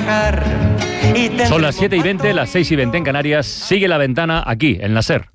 trabajar. Son las 7:20, las 6:20 en Canarias. Sigue La Ventana aquí, en la SER.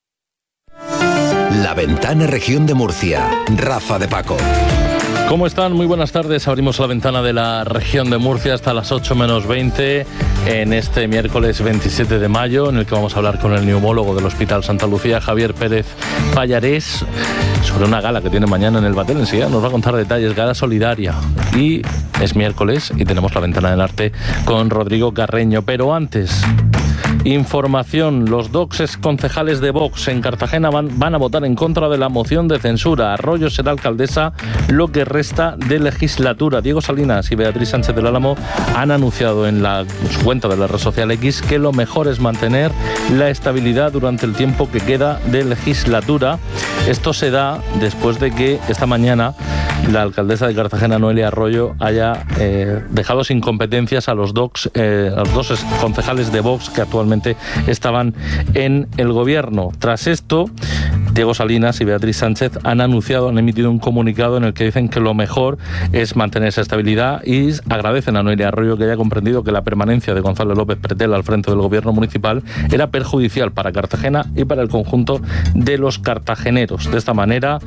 La Ventana, Región de Murcia. Rafa de Paco. ¿Cómo están? Muy buenas tardes. Abrimos la ventana de la región de Murcia hasta las 8 menos 20 en este miércoles 27 de mayo, en el que vamos a hablar con el neumólogo del Hospital Santa Lucía, Javier Pérez Pallarés, sobre una gala que tiene mañana en el Batel. Enseguida nos va a contar detalles, gala solidaria. Y es miércoles y tenemos la ventana del arte con Rodrigo Carreño. Pero antes, información. Los dos exconcejales de Vox en Cartagena van a votar en contra de la moción de censura. Arroyo será alcaldesa lo que resta de legislatura. Diego Salinas y Beatriz Sánchez del Álamo han anunciado en su cuenta de la red social X que lo mejor es mantener la estabilidad durante el tiempo que queda de legislatura. Esto se da después de que esta mañana la alcaldesa de Cartagena, Noelia Arroyo, haya dejado sin competencias a los dos concejales de Vox que actualmente estaban en el gobierno. Tras esto, Diego Salinas y Beatriz Sánchez han emitido un comunicado en el que dicen que lo mejor es mantener esa estabilidad y agradecen a Noelia Arroyo que haya comprendido que la permanencia de Gonzalo López Pretel al frente del gobierno municipal era perjudicial para Cartagena y para el conjunto de los cartageneros. De esta manera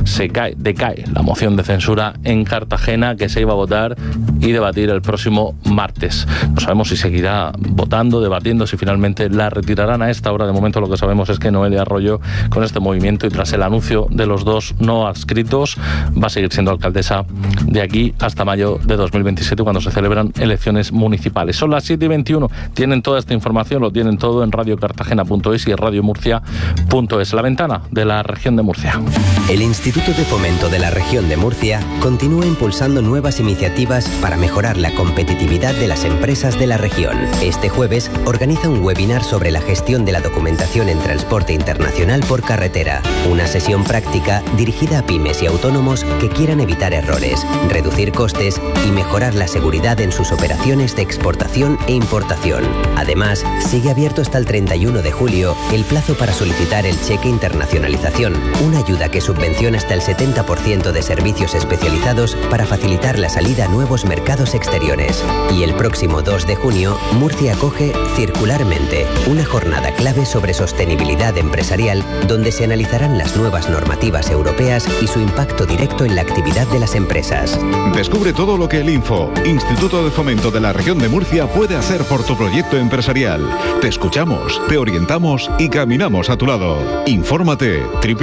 decae la moción de censura en Cartagena, que se iba a votar y debatir el próximo martes. No sabemos si seguirá votando, debatiendo, si finalmente la retirarán. A esta hora, de momento, lo que sabemos es que Noelia Arroyo, con este movimiento y tras el anuncio de los dos no adscritos, va a seguir siendo alcaldesa de aquí hasta mayo de 2027, cuando se celebran elecciones municipales. Son las 7:21. Tienen toda esta información, lo tienen todo en radiocartagena.es y radiomurcia.es. La ventana de la región de Murcia. El Instituto de Fomento de la Región de Murcia continúa impulsando nuevas iniciativas para mejorar la competitividad de las empresas de la región. Este jueves organiza un webinar sobre la gestión de la documentación en transporte internacional por carretera. Una sesión práctica dirigida a pymes y autónomos que quieran evitar errores, reducir costes y mejorar la seguridad en sus operaciones de exportación e importación. Además, sigue abierto hasta el 31 de julio el plazo para solicitar el cheque internacionalización, una ayuda que subvenciona hasta el 70% de servicios especializados para facilitar la salida a nuevos mercados exteriores. Y el próximo 2 de junio, Murcia acoge Circularmente, una jornada clave sobre sostenibilidad empresarial donde se analizarán las nuevas normativas europeas y su impacto directo en la actividad de las empresas. Descubre todo lo que el Instituto de Fomento de la Región de Murcia puede hacer por tu proyecto empresarial. Te escuchamos, te orientamos y caminamos a tu lado. Infórmate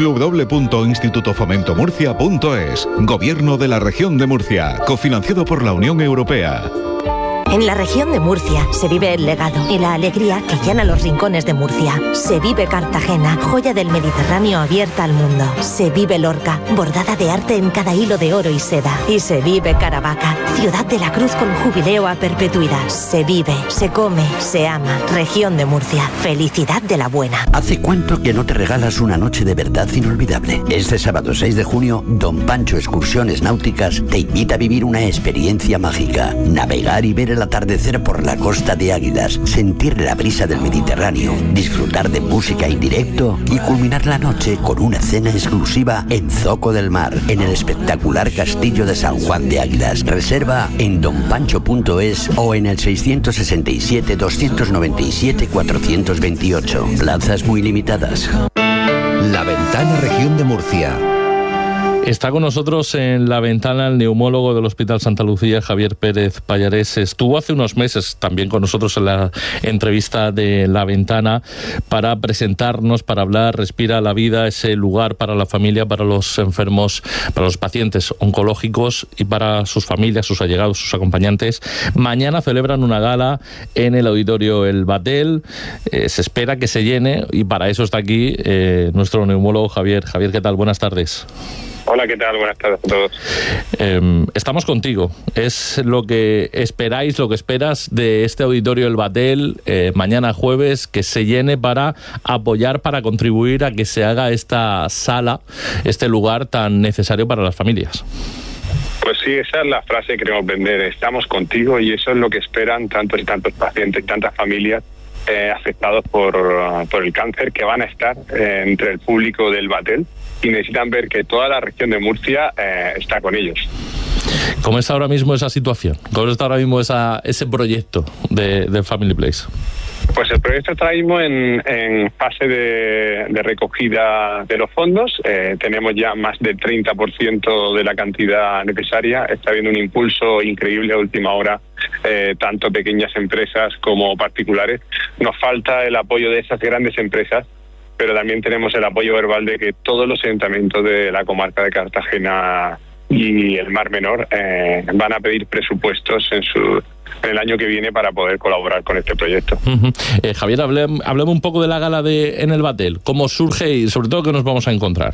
www.institutofomentomurcia.es. Gobierno de la Región de Murcia, cofinanciado por la Unión Europea. En la región de Murcia se vive el legado y la alegría que llena los rincones de Murcia. Se vive Cartagena, joya del Mediterráneo abierta al mundo. Se vive Lorca, bordada de arte en cada hilo de oro y seda. Y se vive Caravaca, ciudad de la cruz con jubileo a perpetuidad. Se vive, se come, se ama. Región de Murcia, felicidad de la buena. ¿Hace cuánto que no te regalas una noche de verdad inolvidable? Este sábado 6 de junio, Don Pancho Excursiones Náuticas te invita a vivir una experiencia mágica. Navegar y ver el atardecer por la costa de Águilas, sentir la brisa del Mediterráneo, disfrutar de música en directo y culminar la noche con una cena exclusiva en Zoco del Mar, en el espectacular castillo de San Juan de Águilas. Reserva en donpancho.es o en el 667-297-428. Plazas muy limitadas. La Ventana, Región de Murcia. Está con nosotros en la ventana el neumólogo del Hospital Santa Lucía, Javier Pérez Pallarés. Estuvo hace unos meses también con nosotros en la entrevista de La Ventana para presentarnos, para hablar Respira la Vida, ese lugar para la familia, para los enfermos, para los pacientes oncológicos y para sus familias, sus allegados, sus acompañantes. Mañana celebran una gala en el auditorio El Batel. Se espera que se llene y para eso está aquí nuestro neumólogo Javier. Javier, ¿qué tal? Buenas tardes. Hola, ¿qué tal? Buenas tardes a todos. Estamos contigo. ¿Es lo que esperáis, lo que esperas de este auditorio El Batel mañana jueves, que se llene para apoyar, para contribuir a que se haga esta sala, este lugar tan necesario para las familias? Pues sí, esa es la frase que queremos vender. Estamos contigo y eso es lo que esperan tantos y tantos pacientes, tantas familias afectados por el cáncer, que van a estar entre el público del Batel y necesitan ver que toda la región de Murcia está con ellos. ¿Cómo está ahora mismo esa situación? ¿Cómo está ahora mismo ese proyecto de Family Place? Pues el proyecto está ahora mismo en fase de recogida de los fondos. Tenemos ya más del 30% de la cantidad necesaria. Está habiendo un impulso increíble a última hora, tanto pequeñas empresas como particulares. Nos falta el apoyo de esas grandes empresas, pero también tenemos el apoyo verbal de que todos los ayuntamientos de la comarca de Cartagena y el Mar Menor van a pedir presupuestos en el año que viene para poder colaborar con este proyecto. Javier, hablemos un poco de la gala en el Batel. ¿Cómo surge y sobre todo qué nos vamos a encontrar?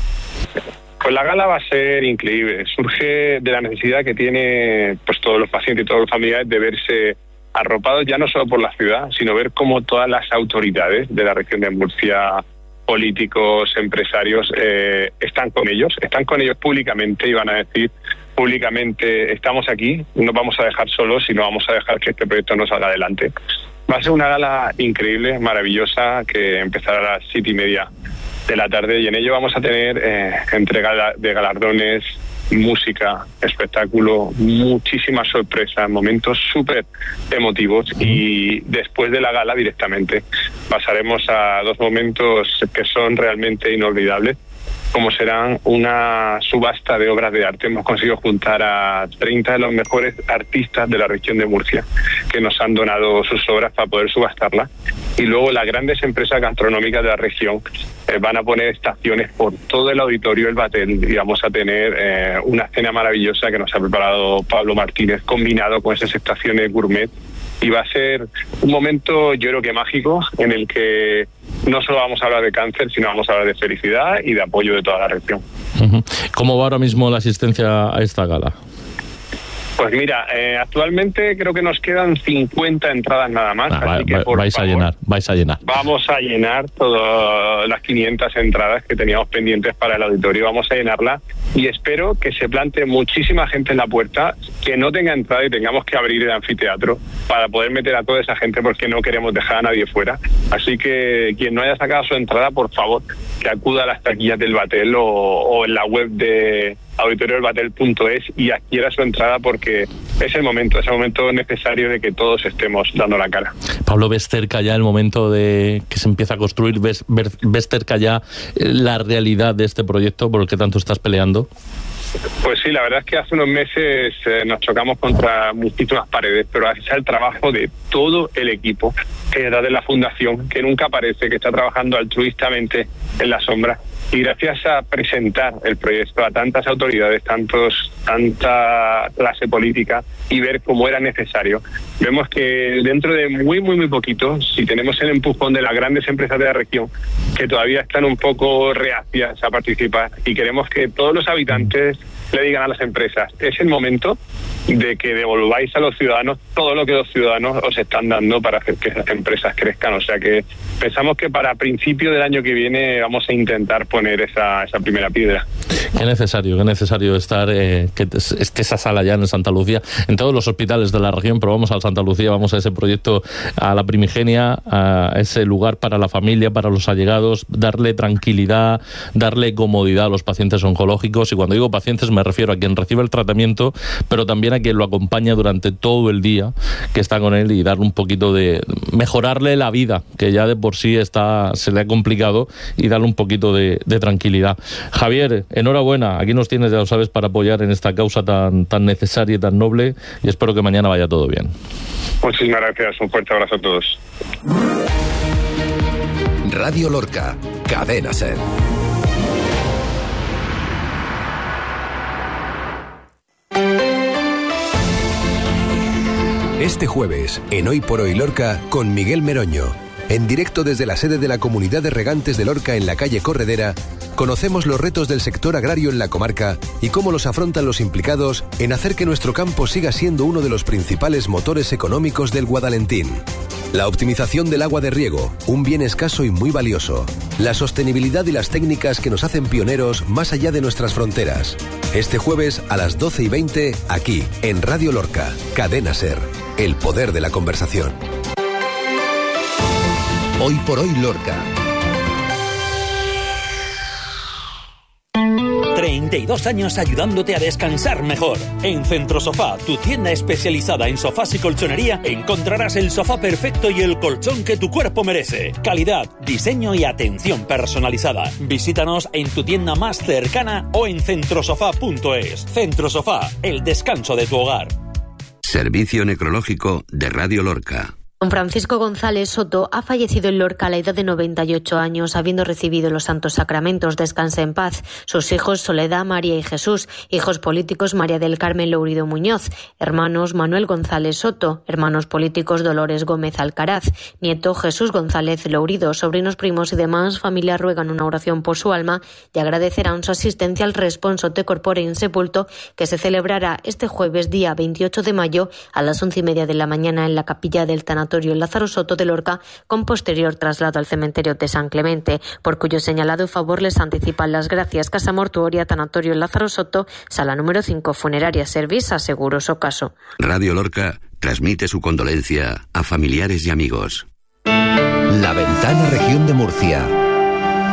Pues la gala va a ser increíble. Surge de la necesidad que tiene pues todos los pacientes y todos los familiares de verse arropados ya no solo por la ciudad, sino ver cómo todas las autoridades de la región de Murcia, políticos, empresarios, están con ellos públicamente y van a decir públicamente: estamos aquí, no vamos a dejar solos y no vamos a dejar que este proyecto no salga adelante. Va a ser una gala increíble, maravillosa, que empezará a las 7:30 de la tarde, y en ello vamos a tener entrega de galardones, música, espectáculo, muchísimas sorpresas, momentos súper emotivos, y después de la gala directamente pasaremos a dos momentos que son realmente inolvidables, como serán una subasta de obras de arte. Hemos conseguido juntar a 30 de los mejores artistas de la región de Murcia que nos han donado sus obras para poder subastarlas, y luego las grandes empresas gastronómicas de la región van a poner estaciones por todo el auditorio del Batel, y vamos a tener una cena maravillosa que nos ha preparado Pablo Martínez, combinado con esas estaciones gourmet, y va a ser un momento, yo creo que mágico, en el que no solo vamos a hablar de cáncer, sino vamos a hablar de felicidad y de apoyo de toda la región. ¿Cómo va ahora mismo la asistencia a esta gala? Pues mira, actualmente creo que nos quedan 50 entradas nada más. Así que vais a llenar. Vamos a llenar todas las 500 entradas que teníamos pendientes para el auditorio. Vamos a llenarla, y espero que se plante muchísima gente en la puerta, que no tenga entrada y tengamos que abrir el anfiteatro para poder meter a toda esa gente, porque no queremos dejar a nadie fuera. Así que quien no haya sacado su entrada, por favor, que acuda a las taquillas del Batel o en la web de auditoriodelbatel.es y adquiera su entrada, porque es el momento necesario de que todos estemos dando la cara. Pablo, ¿ves cerca ya el momento de que se empieza a construir? ¿Ves cerca ya la realidad de este proyecto por el que tanto estás peleando? Pues sí, la verdad es que hace unos meses nos chocamos contra muchísimas paredes, pero gracias al trabajo de todo el equipo que está de la Fundación, que nunca aparece, que está trabajando altruistamente en la sombra, y gracias a presentar el proyecto a tantas autoridades, tanta clase política, y ver cómo era necesario, vemos que dentro de muy, muy, muy poquito, si tenemos el empujón de las grandes empresas de la región, que todavía están un poco reacias a participar, y queremos que todos los habitantes le digan a las empresas: es el momento de que devolváis a los ciudadanos todo lo que los ciudadanos os están dando para hacer que esas empresas crezcan. O sea que pensamos que para principio del año que viene vamos a intentar poner esa primera piedra. Qué necesario estar, que esté esa sala ya en Santa Lucía, en todos los hospitales de la región, pero vamos a Santa Lucía, vamos a ese proyecto, a la Primigenia, a ese lugar para la familia, para los allegados, darle tranquilidad, darle comodidad a los pacientes oncológicos, y cuando digo pacientes me refiero a quien recibe el tratamiento, pero también a quien lo acompaña durante todo el día, que está con él, y darle un poquito de mejorarle la vida, que ya de por sí se le ha complicado, y darle un poquito de tranquilidad. Javier, enhorabuena, aquí nos tienes, ya lo sabes, para apoyar en esta causa tan necesaria y tan noble, y espero que mañana vaya todo bien. Muchísimas gracias, un fuerte abrazo a todos. Radio Lorca, Cadena SER. Este jueves, en Hoy por Hoy Lorca, con Miguel Meroño. En directo desde la sede de la Comunidad de Regantes de Lorca en la calle Corredera, conocemos los retos del sector agrario en la comarca y cómo los afrontan los implicados en hacer que nuestro campo siga siendo uno de los principales motores económicos del Guadalentín. La optimización del agua de riego, un bien escaso y muy valioso. La sostenibilidad y las técnicas que nos hacen pioneros más allá de nuestras fronteras. Este jueves a las 12:20, aquí, en Radio Lorca, Cadena SER. El poder de la conversación. Hoy por Hoy Lorca. 32 años ayudándote a descansar mejor. En Centrosofá, tu tienda especializada en sofás y colchonería, encontrarás el sofá perfecto y el colchón que tu cuerpo merece. Calidad, diseño y atención personalizada. Visítanos en tu tienda más cercana o en centrosofá.es. Centrosofá, el descanso de tu hogar. Servicio Necrológico de Radio Lorca. Don Francisco González Soto ha fallecido en Lorca a la edad de 98 años, habiendo recibido los santos sacramentos. Descanse en paz. Sus hijos Soledad, María y Jesús. Hijos políticos María del Carmen Lourido Muñoz. Hermanos Manuel González Soto. Hermanos políticos Dolores Gómez Alcaraz. Nieto Jesús González Lourido. Sobrinos, primos y demás familias ruegan una oración por su alma y agradecerán su asistencia al Responso Te Corpore Insepulto, que se celebrará este jueves día 28 de mayo a las 11:30 de la mañana en la capilla del Tanatorio Lázaro Soto de Lorca, con posterior traslado al cementerio de San Clemente, por cuyo señalado favor les anticipan las gracias. Casa Mortuoria Tanatorio Lázaro Soto, sala número 5, Funeraria Service, Seguros Ocaso. Radio Lorca transmite su condolencia a familiares y amigos. La Ventana Región de Murcia.